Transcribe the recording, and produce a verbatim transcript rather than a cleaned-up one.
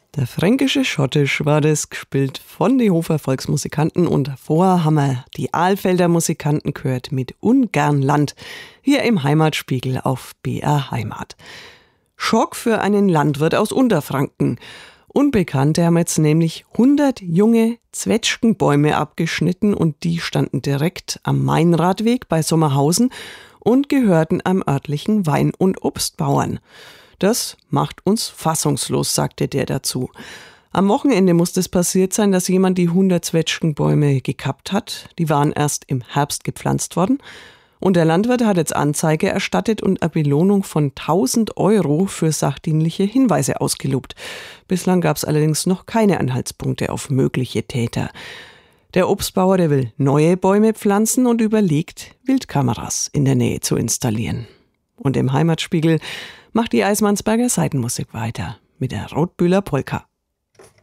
Der fränkische Schottisch war das, gespielt von den Hofer Volksmusikanten, und davor haben wir die Alfelder Musikanten gehört mit Ungern Land, hier im Heimatspiegel auf B R Heimat. Schock für einen Landwirt aus Unterfranken. Unbekannte haben jetzt nämlich hundert junge Zwetschgenbäume abgeschnitten und die standen direkt am Mainradweg bei Sommerhausen und gehörten einem örtlichen Wein- und Obstbauern. Das macht uns fassungslos, sagte der dazu. Am Wochenende muss das passiert sein, dass jemand die hundert Zwetschgenbäume gekappt hat. Die waren erst im Herbst gepflanzt worden. Und der Landwirt hat jetzt Anzeige erstattet und eine Belohnung von tausend Euro für sachdienliche Hinweise ausgelobt. Bislang gab es allerdings noch keine Anhaltspunkte auf mögliche Täter. Der Obstbauer, der will neue Bäume pflanzen und überlegt, Wildkameras in der Nähe zu installieren. Und im Heimatspiegel macht die Eismansberger Seitenmusik weiter mit der Rotbühler Polka.